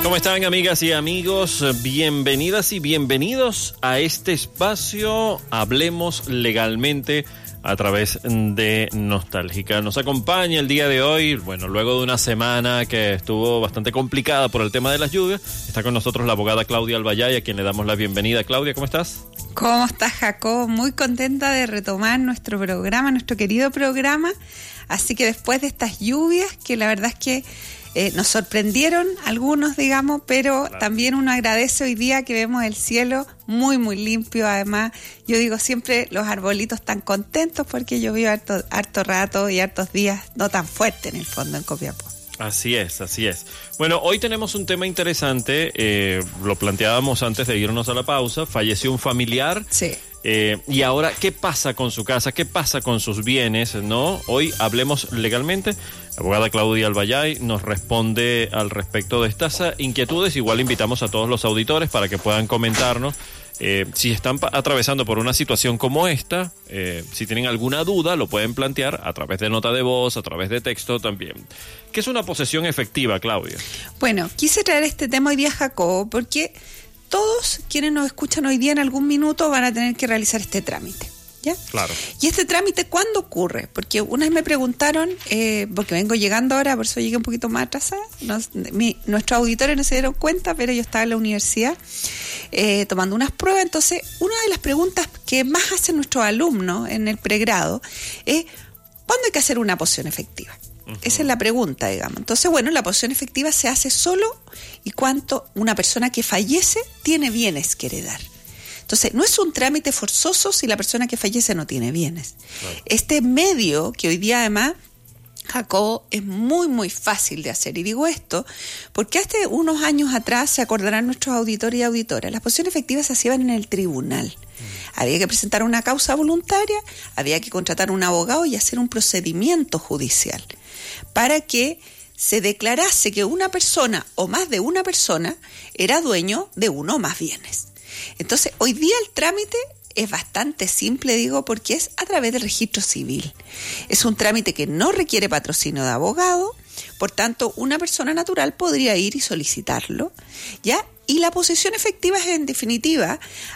¿Cómo están, amigas y amigos? Bienvenidas y bienvenidos a este espacio Hablemos Legalmente a través de Nostálgica. Nos acompaña el día de hoy, bueno, luego de una semana que estuvo bastante complicada por el tema de las lluvias, está con nosotros la abogada Claudia Albayay, a quien le damos la bienvenida. Claudia, ¿cómo estás? ¿Cómo estás, Jacob? Muy contenta de retomar nuestro programa, nuestro querido programa. Así que después de estas lluvias, que la verdad es que nos sorprendieron algunos, digamos, pero claro, también uno agradece hoy día que vemos el cielo muy, muy limpio. Además, yo digo siempre, los arbolitos están contentos porque llovió harto rato y hartos días, no tan fuerte en el fondo en Copiapó. Así es, así es. Bueno, hoy tenemos un tema interesante, lo planteábamos antes de irnos a la pausa. Falleció un familiar. Sí. Y ahora, ¿qué pasa con su casa? ¿Qué pasa con sus bienes? ¿No? Hoy Hablemos Legalmente. La abogada Claudia Albayay nos responde al respecto de estas inquietudes. Igual invitamos a todos los auditores para que puedan comentarnos si están atravesando por una situación como esta. Si tienen alguna duda, lo pueden plantear a través de nota de voz, a través de texto también. ¿Qué es una posesión efectiva, Claudia? Bueno, quise traer este tema hoy día, Jacobo, porque todos quienes nos escuchan hoy día en algún minuto van a tener que realizar este trámite, ¿ya? Claro. ¿Y este trámite cuándo ocurre? Porque una vez me preguntaron, porque vengo llegando ahora, por eso llegué un poquito más atrasada, nuestros auditores no se dieron cuenta, pero yo estaba en la universidad tomando unas pruebas. Entonces, una de las preguntas que más hacen nuestros alumnos en el pregrado es ¿cuándo hay que hacer una posesión efectiva? Esa es la pregunta, digamos. Entonces, bueno, la posesión efectiva se hace solo y cuando una persona que fallece tiene bienes que heredar. Entonces, no es un trámite forzoso si la persona que fallece no tiene bienes. Claro. Este medio, que hoy día además, Jacobo, es muy, muy fácil de hacer. Y digo esto porque hace unos años atrás, se acordarán nuestros auditores y auditoras, las posesiones efectivas se hacían en el tribunal. Había que presentar una causa voluntaria, había que contratar un abogado y hacer un procedimiento judicial para que se declarase que una persona o más de una persona era dueño de uno o más bienes. Entonces, hoy día el trámite es bastante simple, digo, porque es a través del registro civil. Es un trámite que no requiere patrocinio de abogado, por tanto, una persona natural podría ir y solicitarlo, ¿ya? Y la posesión efectiva es, en definitiva,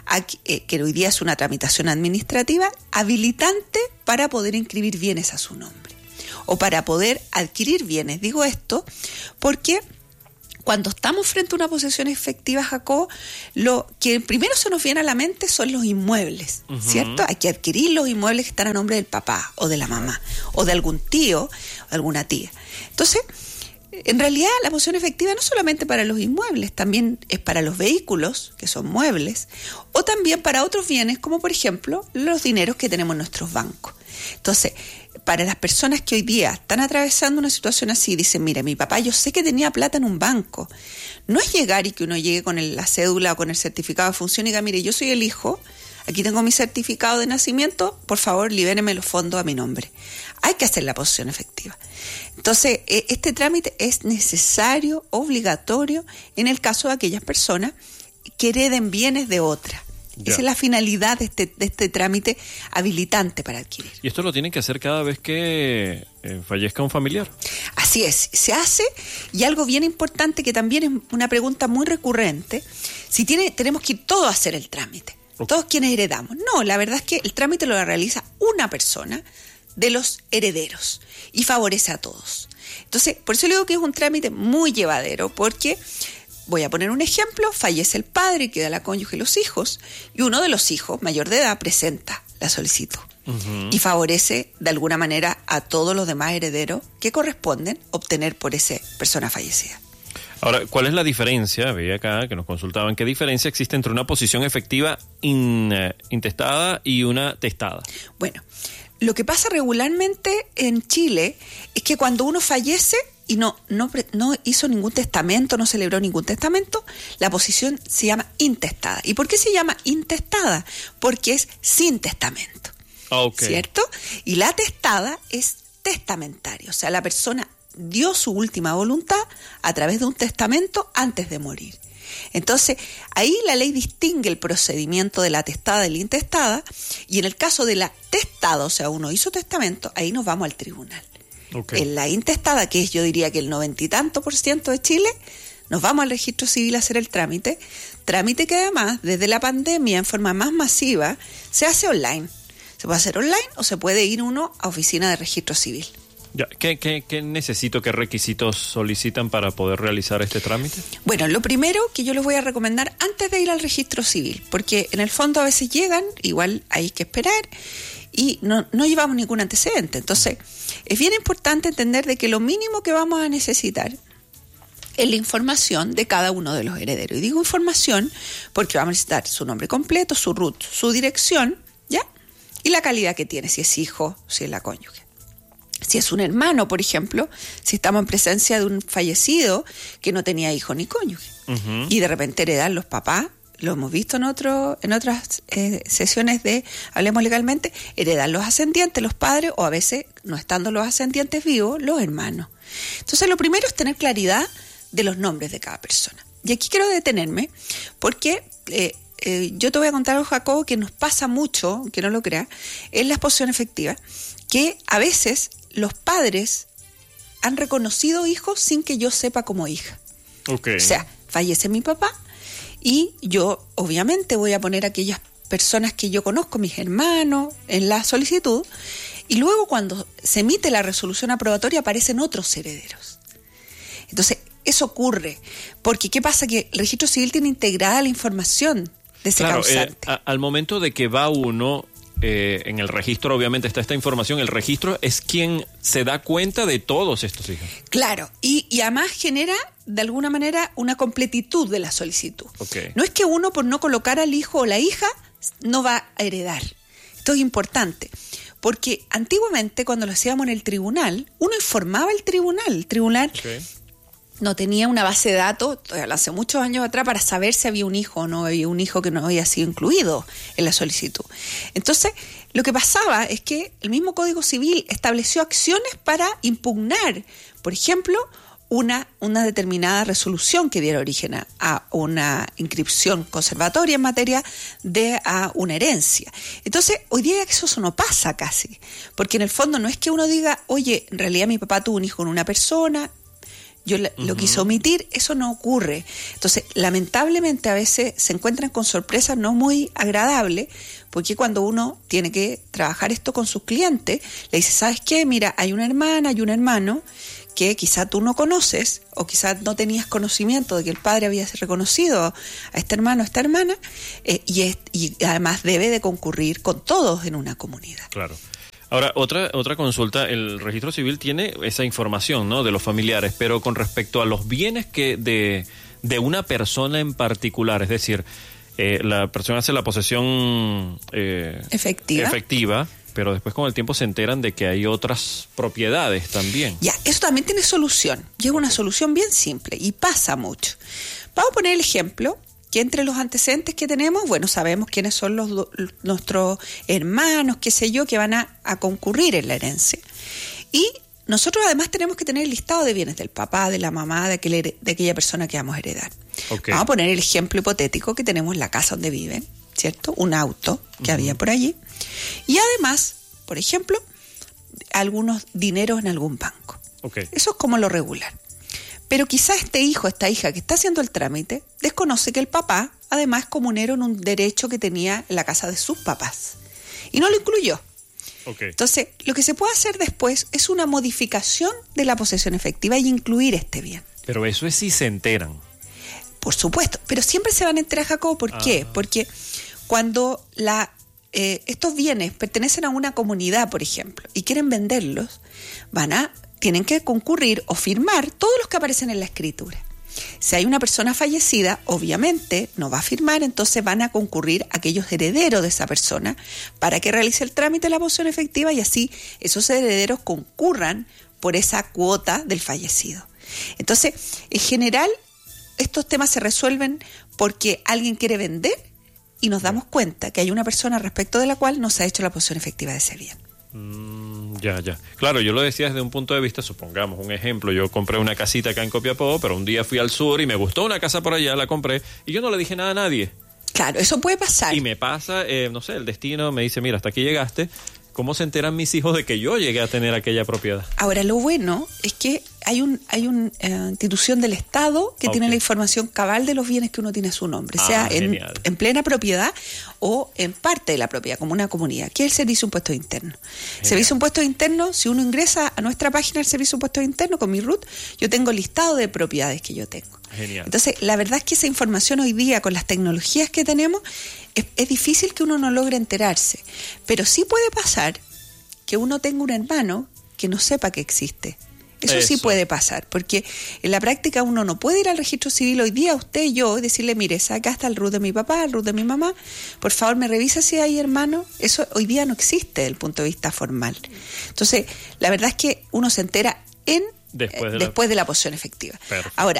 que hoy día es una tramitación administrativa habilitante para poder inscribir bienes a su nombre o para poder adquirir bienes. Digo esto porque cuando estamos frente a una posesión efectiva, Jacob, lo que primero se nos viene a la mente son los inmuebles, ¿cierto? Hay que adquirir los inmuebles que están a nombre del papá o de la mamá o de algún tío o alguna tía. Entonces, en realidad la posesión efectiva no solamente para los inmuebles, también es para los vehículos, que son muebles, o también para otros bienes, como por ejemplo los dineros que tenemos en nuestros bancos. Entonces, para las personas que hoy día están atravesando una situación así, dicen, mira, mi papá yo sé que tenía plata en un banco. No es llegar y que uno llegue con la cédula o con el certificado de función y diga, mire, yo soy el hijo, aquí tengo mi certificado de nacimiento, por favor, libéreme los fondos a mi nombre. Hay que hacer la posesión efectiva. Entonces, este trámite es necesario, obligatorio, en el caso de aquellas personas que hereden bienes de otra. Ya. Esa es la finalidad de este trámite habilitante para adquirir. ¿Y esto lo tienen que hacer cada vez que fallezca un familiar? Así es, se hace. Y algo bien importante, que también es una pregunta muy recurrente, si tenemos que ir todos a hacer el trámite, todos quienes heredamos. No, la verdad es que el trámite lo realiza una persona de los herederos y favorece a todos. Entonces, por eso le digo que es un trámite muy llevadero, porque voy a poner un ejemplo: fallece el padre, queda la cónyuge y los hijos, y uno de los hijos, mayor de edad, presenta la solicitud y favorece de alguna manera a todos los demás herederos que corresponden obtener por esa persona fallecida. Ahora, ¿cuál es la diferencia? Veía acá que nos consultaban, ¿qué diferencia existe entre una posesión efectiva intestada y una testada? Bueno, lo que pasa regularmente en Chile es que cuando uno fallece y no hizo ningún testamento, no celebró ningún testamento, la posesión se llama intestada. ¿Y por qué se llama intestada? Porque es sin testamento, ¿cierto? Y la testada es testamentaria, o sea, la persona dio su última voluntad a través de un testamento antes de morir. Entonces, ahí la ley distingue el procedimiento de la testada y la intestada, y en el caso de la testada, o sea, uno hizo testamento, ahí nos vamos al tribunal. En la intestada, que es, yo diría que el 90 y tanto % de Chile, nos vamos al registro civil a hacer el trámite que además, desde la pandemia, en forma más masiva, se hace online. Se puede hacer online o se puede ir uno a oficina de registro civil. Ya, ¿Qué necesito, qué requisitos solicitan para poder realizar este trámite? Bueno, lo primero que yo les voy a recomendar antes de ir al registro civil, porque en el fondo a veces llegan, igual hay que esperar y no llevamos ningún antecedente. Entonces, es bien importante entender de que lo mínimo que vamos a necesitar es la información de cada uno de los herederos. Y digo información porque vamos a necesitar su nombre completo, su RUT, su dirección, ¿ya? Y la calidad que tiene, si es hijo, si es la cónyuge. Si es un hermano, por ejemplo, si estamos en presencia de un fallecido que no tenía hijo ni cónyuge. Uh-huh. Y de repente heredan los papás, lo hemos visto en otras sesiones de Hablemos Legalmente, heredan los ascendientes, los padres, o a veces, no estando los ascendientes vivos, los hermanos. Entonces, lo primero es tener claridad de los nombres de cada persona. Y aquí quiero detenerme porque yo te voy a contar algo, Jacobo, que nos pasa mucho, que no lo creas, en la exposición efectiva, que a veces los padres han reconocido hijos sin que yo sepa como hija. Okay. O sea, fallece mi papá y yo obviamente voy a poner a aquellas personas que yo conozco, mis hermanos, en la solicitud, y luego cuando se emite la resolución aprobatoria aparecen otros herederos. Entonces, eso ocurre, porque ¿qué pasa? Que el registro civil tiene integrada la información de ese causante. Al momento de que va uno, en el registro obviamente está esta información, el registro es quien se da cuenta de todos estos hijos. Claro, y además genera de alguna manera una completitud de la solicitud. Okay. No es que uno por no colocar al hijo o la hija no va a heredar. Esto es importante, porque antiguamente cuando lo hacíamos en el tribunal, uno informaba al tribunal. El tribunal no tenía una base de datos, hace muchos años atrás, para saber si había un hijo o no había un hijo que no había sido incluido en la solicitud. Entonces, lo que pasaba es que el mismo Código Civil estableció acciones para impugnar, por ejemplo, una determinada resolución que diera origen a una inscripción conservatoria en materia de una herencia. Entonces, hoy día eso no pasa casi, porque en el fondo no es que uno diga, oye, en realidad mi papá tuvo un hijo con una persona, yo lo quise omitir, eso no ocurre. Entonces, lamentablemente a veces se encuentran con sorpresas no muy agradables, porque cuando uno tiene que trabajar esto con sus clientes, le dice, ¿sabes qué? Mira, hay una hermana, hay un hermano que quizá tú no conoces, o quizá no tenías conocimiento de que el padre había reconocido a este hermano, a esta hermana, y además debe de concurrir con todos en una comunidad. Claro. Ahora, otra consulta, el registro civil tiene esa información, ¿no?, de los familiares, pero con respecto a los bienes que de una persona en particular, es decir, la persona hace la posesión efectiva, pero después con el tiempo se enteran de que hay otras propiedades también. Ya, eso también tiene solución, y es una solución bien simple, y pasa mucho. Vamos a poner el ejemplo que entre los antecedentes que tenemos, bueno, sabemos quiénes son nuestros hermanos, qué sé yo, que van a concurrir en la herencia. Y nosotros además tenemos que tener el listado de bienes del papá, de la mamá, de aquella persona que vamos a heredar. Okay. Vamos a poner el ejemplo hipotético que tenemos la casa donde viven, ¿cierto? Un auto que había por allí. Y además, por ejemplo, algunos dineros en algún banco. Okay. Eso es como lo regular. Pero quizá este hijo, esta hija que está haciendo el trámite, desconoce que el papá, además, es comunero en un derecho que tenía en la casa de sus papás. Y no lo incluyó. Okay. Entonces, lo que se puede hacer después es una modificación de la posesión efectiva y incluir este bien. Pero eso es si se enteran. Por supuesto, pero siempre se van a enterar, Jacobo. ¿Por qué? Porque cuando estos bienes pertenecen a una comunidad, por ejemplo, y quieren venderlos, tienen que concurrir o firmar todos los que aparecen en la escritura. Si hay una persona fallecida, obviamente no va a firmar, entonces van a concurrir aquellos herederos de esa persona para que realice el trámite de la posesión efectiva y así esos herederos concurran por esa cuota del fallecido. Entonces, en general, estos temas se resuelven porque alguien quiere vender y nos damos cuenta que hay una persona respecto de la cual no se ha hecho la posesión efectiva de ese bien. Ya. Claro, yo lo decía desde un punto de vista, supongamos, un ejemplo, yo compré una casita acá en Copiapó, pero un día fui al sur y me gustó una casa por allá, la compré, y yo no le dije nada a nadie. Claro, eso puede pasar. Y me pasa, no sé, el destino me dice, mira, hasta aquí llegaste, ¿cómo se enteran mis hijos de que yo llegué a tener aquella propiedad? Ahora, lo bueno es que hay una institución del Estado que tiene la información cabal de los bienes que uno tiene a su nombre, sea en plena propiedad o en parte de la propiedad, como una comunidad, que es el Servicio de Impuestos Internos. El Servicio de Impuestos Internos, si uno ingresa a nuestra página del Servicio de Impuestos Internos con mi RUT, yo tengo listado de propiedades que yo tengo. Genial. Entonces, la verdad es que esa información hoy día, con las tecnologías que tenemos, es difícil que uno no logre enterarse. Pero sí puede pasar que uno tenga un hermano que no sepa que existe. Eso sí puede pasar, porque en la práctica uno no puede ir al registro civil hoy día, usted y yo, y decirle, mire, acá está el RUT de mi papá, el RUT de mi mamá, por favor me revisa si hay hermano. Eso hoy día no existe desde el punto de vista formal. Entonces, la verdad es que uno se entera después de la posesión efectiva. Perfecto. Ahora,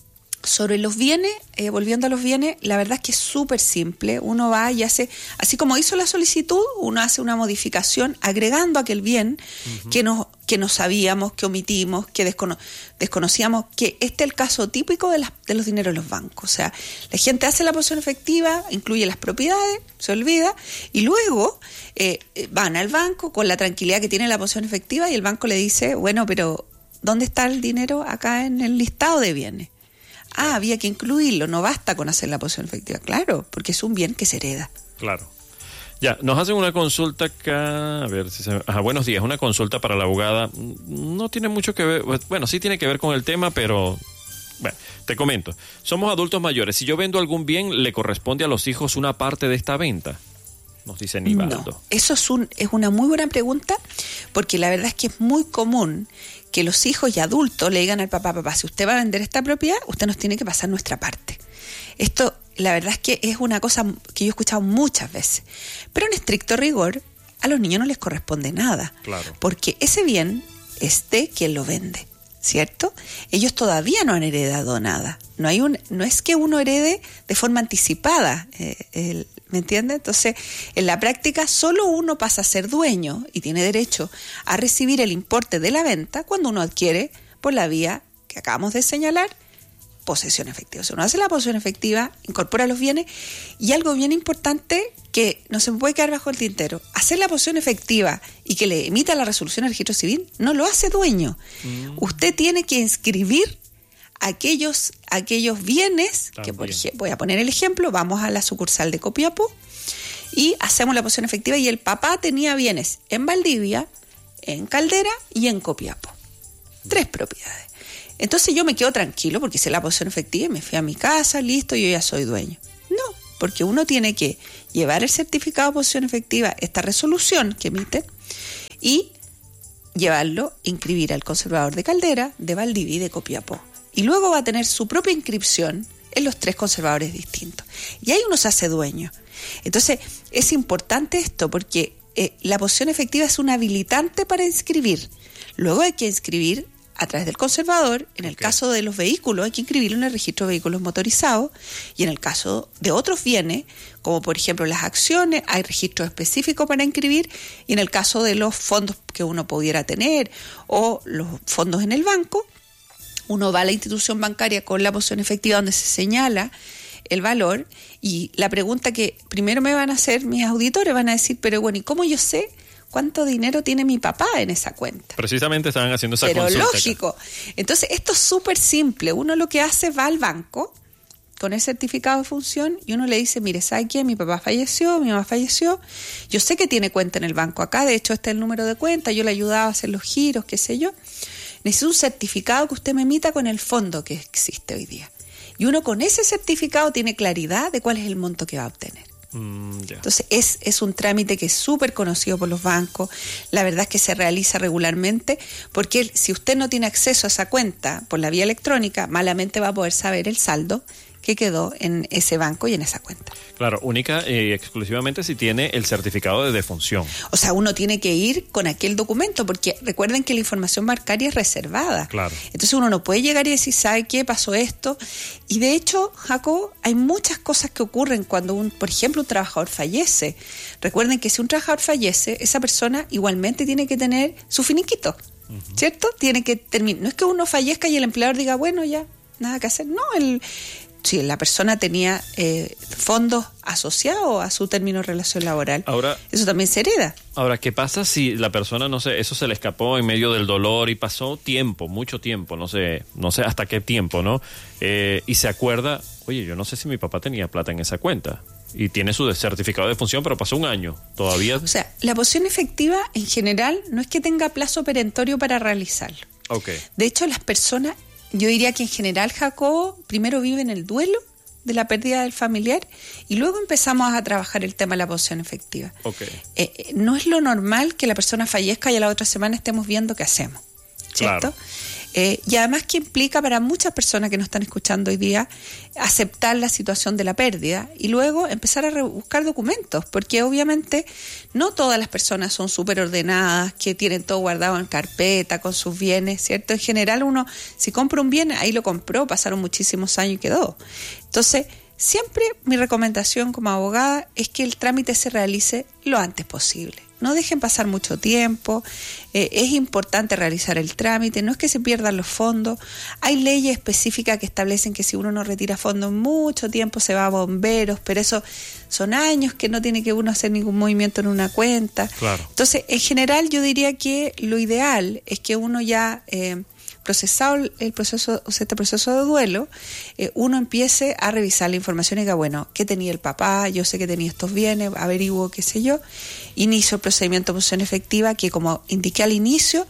sobre los bienes, volviendo a los bienes, la verdad es que es súper simple. Uno va y hace, así como hizo la solicitud, uno hace una modificación agregando aquel bien que no sabíamos, que omitimos, que desconocíamos, que este es el caso típico de los dineros de los bancos. O sea, la gente hace la posesión efectiva, incluye las propiedades, se olvida, y luego van al banco con la tranquilidad que tiene la posesión efectiva y el banco le dice, bueno, pero ¿dónde está el dinero? Acá en el listado de bienes. Había que incluirlo, no basta con hacer la posesión efectiva. Claro, porque es un bien que se hereda. Claro. Ya, nos hacen una consulta acá, a ver si se... buenos días, una consulta para la abogada. No tiene mucho que ver, bueno, sí tiene que ver con el tema, pero... Bueno, te comento. Somos adultos mayores. Si yo vendo algún bien, ¿le corresponde a los hijos una parte de esta venta? Nos dice Nivaldo. No, eso es una muy buena pregunta, porque la verdad es que es muy común que los hijos y adultos le digan al papá, si usted va a vender esta propiedad, usted nos tiene que pasar nuestra parte. Esto, la verdad es que es una cosa que yo he escuchado muchas veces. Pero en estricto rigor, a los niños no les corresponde nada. Claro. Porque ese bien es de quien lo vende, ¿cierto? Ellos todavía no han heredado nada. No es que uno herede de forma anticipada, ¿me entiendes? Entonces, en la práctica, solo uno pasa a ser dueño y tiene derecho a recibir el importe de la venta cuando uno adquiere por la vía que acabamos de señalar, posesión efectiva. O sea, uno hace la posesión efectiva, incorpora los bienes, y algo bien importante que no se me puede quedar bajo el tintero: hacer la posesión efectiva y que le emita la resolución al registro civil no lo hace dueño. Usted tiene que inscribir aquellos bienes, que por ejemplo, voy a poner el ejemplo, vamos a la sucursal de Copiapó y hacemos la posesión efectiva, y el papá tenía bienes en Valdivia, en Caldera y en Copiapó. 3 propiedades. Entonces yo me quedo tranquilo porque hice la posesión efectiva y me fui a mi casa, listo, yo ya soy dueño. No, porque uno tiene que llevar el certificado de posesión efectiva, esta resolución que emite, y llevarlo, inscribir al conservador de Caldera, de Valdivia y de Copiapó. Y luego va a tener su propia inscripción en los 3 conservadores distintos. Y ahí uno se hace dueño. Entonces, es importante esto porque la posesión efectiva es un habilitante para inscribir. Luego hay que inscribir a través del conservador. En el caso de los vehículos, hay que inscribirlo en el registro de vehículos motorizados. Y en el caso de otros bienes, como por ejemplo las acciones, hay registros específicos para inscribir. Y en el caso de los fondos que uno pudiera tener o los fondos en el banco, uno va a la institución bancaria con la posesión efectiva donde se señala el valor, y la pregunta que primero me van a hacer mis auditores, van a decir, pero bueno, ¿y cómo yo sé cuánto dinero tiene mi papá en esa cuenta? Precisamente estaban haciendo esa consulta. Pero lógico. Acá. Entonces, esto es súper simple. Uno lo que hace, va al banco con el certificado de función y uno le dice, mire, ¿sabe qué? Mi papá falleció, mi mamá falleció, yo sé que tiene cuenta en el banco acá, de hecho este es el número de cuenta, yo le ayudaba a hacer los giros, qué sé yo. Necesito un certificado que usted me emita con el fondo que existe hoy día. Y uno con ese certificado tiene claridad de cuál es el monto que va a obtener. Entonces es un trámite que es súper conocido por los bancos. La verdad es que se realiza regularmente, porque si usted no tiene acceso a esa cuenta por la vía electrónica, malamente va a poder saber el saldo que quedó en ese banco y en esa cuenta. Claro, única y exclusivamente si tiene el certificado de defunción. O sea, uno tiene que ir con aquel documento, porque recuerden que la información bancaria es reservada. Claro. Entonces uno no puede llegar y decir, ¿sabe qué? Pasó esto. Y de hecho, Jacob, hay muchas cosas que ocurren cuando, por ejemplo, un trabajador fallece. Recuerden que si un trabajador fallece, esa persona igualmente tiene que tener su finiquito, ¿cierto? Tiene que terminar. No es que uno fallezca y el empleador diga, bueno, ya, nada que hacer. No, si la persona tenía fondos asociados a su término de relación laboral, ahora, eso también se hereda. Ahora, ¿qué pasa si la persona, no sé, eso se le escapó en medio del dolor y pasó tiempo, mucho tiempo, no sé hasta qué tiempo, ¿no? Y se acuerda, oye, yo no sé si mi papá tenía plata en esa cuenta. Y tiene su certificado de defunción, pero pasó un año. Todavía. O sea, la posición efectiva, en general, no es que tenga plazo perentorio para realizarlo. Okay. De hecho, las personas, yo diría que en general, Jacobo, primero viven el duelo de la pérdida del familiar y luego empezamos a trabajar el tema de la posición efectiva. Okay. No es lo normal que la persona fallezca y a la otra semana estemos viendo qué hacemos, ¿cierto? Claro. Y además que implica para muchas personas que nos están escuchando hoy día aceptar la situación de la pérdida y luego empezar a buscar documentos, porque obviamente no todas las personas son súper ordenadas, que tienen todo guardado en carpeta con sus bienes, ¿cierto? En general uno, si compra un bien, ahí lo compró, pasaron muchísimos años y quedó. Entonces, siempre mi recomendación como abogada es que el trámite se realice lo antes posible. No dejen pasar mucho tiempo, es importante realizar el trámite, no es que se pierdan los fondos. Hay leyes específicas que establecen que si uno no retira fondos en mucho tiempo se va a bomberos, pero eso son años que no tiene que uno hacer ningún movimiento en una cuenta. Claro. Entonces, en general yo diría que lo ideal es que uno ya... procesado el proceso, o sea, este proceso de duelo, uno empiece a revisar la información y diga, bueno, ¿qué tenía el papá? Yo sé que tenía estos bienes, averiguo qué sé yo, inicio el procedimiento de posición efectiva que, como indiqué al inicio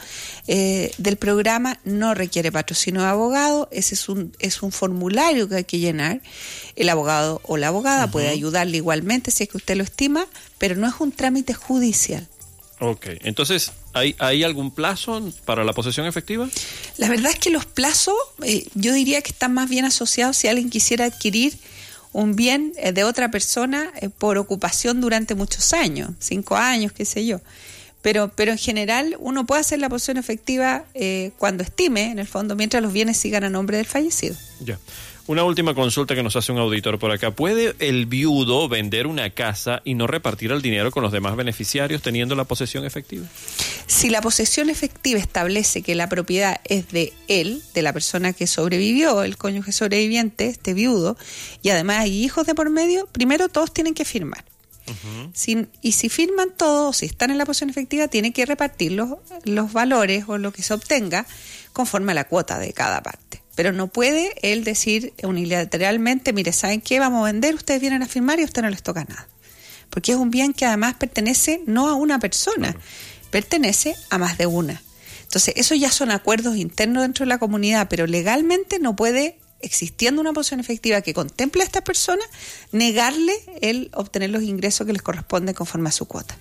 del programa, no requiere patrocinio de abogado. Ese es un formulario que hay que llenar. El abogado o la abogada puede ayudarle igualmente si es que usted lo estima, pero no es un trámite judicial. Ok, entonces, ¿hay algún plazo para la posesión efectiva? La verdad es que los plazos, yo diría que están más bien asociados si alguien quisiera adquirir un bien de otra persona por ocupación durante muchos años, 5 años, qué sé yo. Pero en general uno puede hacer la posesión efectiva cuando estime, en el fondo, mientras los bienes sigan a nombre del fallecido. Ya. Una última consulta que nos hace un auditor por acá. ¿Puede el viudo vender una casa y no repartir el dinero con los demás beneficiarios teniendo la posesión efectiva? Si la posesión efectiva establece que la propiedad es de él, de la persona que sobrevivió, el cónyuge sobreviviente, este viudo, y además hay hijos de por medio, primero todos tienen que firmar. Y si firman todos, si están en la posesión efectiva, tienen que repartir los valores o lo que se obtenga conforme a la cuota de cada parte. Pero no puede él decir unilateralmente, mire, ¿saben qué? Vamos a vender, ustedes vienen a firmar y a ustedes no les toca nada. Porque es un bien que además pertenece no a una persona, pertenece a más de una. Entonces, esos ya son acuerdos internos dentro de la comunidad, pero legalmente no puede, existiendo una posesión efectiva que contemple a estas personas, negarle el obtener los ingresos que les corresponden conforme a su cuota.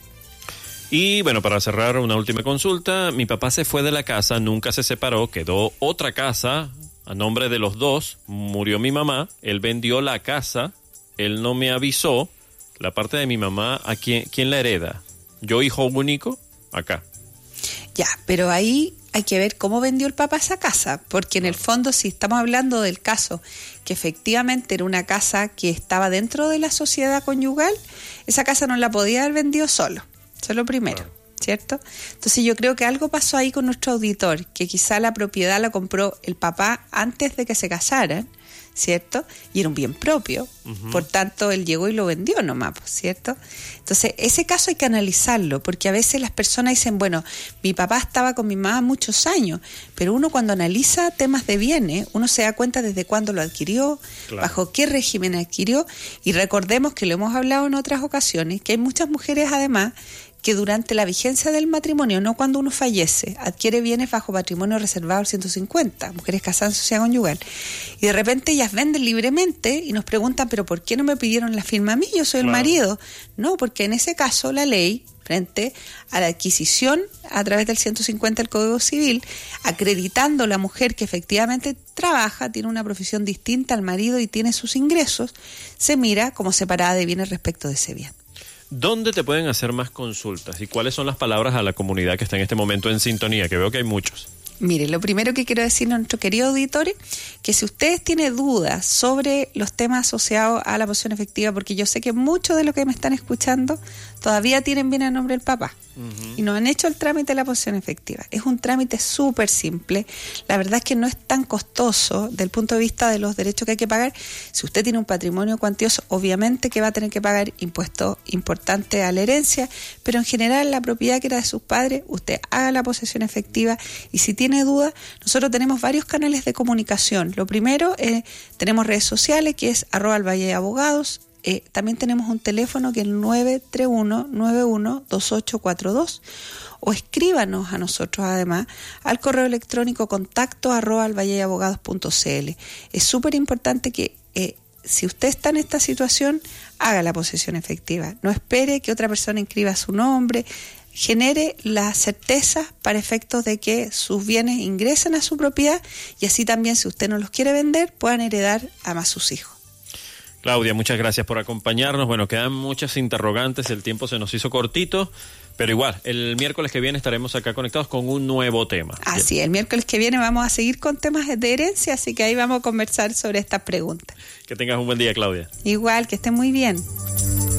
Y bueno, para cerrar, una última consulta. Mi papá se fue de la casa, nunca se separó, quedó otra casa a nombre de los dos, murió mi mamá, él vendió la casa, él no me avisó, la parte de mi mamá, ¿a quién la hereda? ¿Yo, hijo único? Acá. Ya, pero ahí hay que ver cómo vendió el papá esa casa, porque en el fondo, si estamos hablando del caso que efectivamente era una casa que estaba dentro de la sociedad conyugal, esa casa no la podía haber vendido solo, eso es lo primero. ¿Cierto? Entonces yo creo que algo pasó ahí con nuestro auditor, que quizá la propiedad la compró el papá antes de que se casaran, ¿cierto? Y era un bien propio, por tanto él llegó y lo vendió nomás, ¿cierto? Entonces ese caso hay que analizarlo, porque a veces las personas dicen, bueno, mi papá estaba con mi mamá muchos años, pero uno cuando analiza temas de bienes, uno se da cuenta desde cuándo lo adquirió, bajo qué régimen adquirió, y recordemos que lo hemos hablado en otras ocasiones, que hay muchas mujeres además que durante la vigencia del matrimonio, no cuando uno fallece, adquiere bienes bajo patrimonio reservado al 150, mujeres casadas en sociedad conyugal, y de repente ellas venden libremente y nos preguntan, pero ¿por qué no me pidieron la firma a mí? Yo soy el marido. No, porque en ese caso la ley, frente a la adquisición a través del 150 del Código Civil, acreditando la mujer que efectivamente trabaja, tiene una profesión distinta al marido y tiene sus ingresos, se mira como separada de bienes respecto de ese bien. ¿Dónde te pueden hacer más consultas? ¿Y cuáles son las palabras a la comunidad que está en este momento en sintonía? Que veo que hay muchos. Mire, lo primero que quiero decirle a nuestro querido auditorio, que si ustedes tienen dudas sobre los temas asociados a la posesión efectiva, porque yo sé que muchos de los que me están escuchando todavía tienen bien a nombre del papá y no han hecho el trámite de la posesión efectiva. Es un trámite súper simple. La verdad es que no es tan costoso del punto de vista de los derechos que hay que pagar. Si usted tiene un patrimonio cuantioso, obviamente que va a tener que pagar impuestos importantes a la herencia, pero en general la propiedad que era de sus padres, usted haga la posesión efectiva. Y si tiene duda, nosotros tenemos varios canales de comunicación. Lo primero, tenemos redes sociales, que es @alvalleabogados. También tenemos un teléfono que es el 931-912842, o escríbanos a nosotros además al correo electrónico contacto@alvalleabogados.cl. Es súper importante que si usted está en esta situación, haga la posesión efectiva. No espere que otra persona inscriba su nombre. Genere la certeza para efectos de que sus bienes ingresen a su propiedad, y así también, si usted no los quiere vender, puedan heredar a más sus hijos. Claudia, muchas gracias por acompañarnos. Bueno, quedan muchas interrogantes, el tiempo se nos hizo cortito, pero igual, el miércoles que viene estaremos acá conectados con un nuevo tema. Así, el miércoles que viene vamos a seguir con temas de herencia, así que ahí vamos a conversar sobre estas preguntas. Que tengas un buen día, Claudia. Igual, que esté muy bien.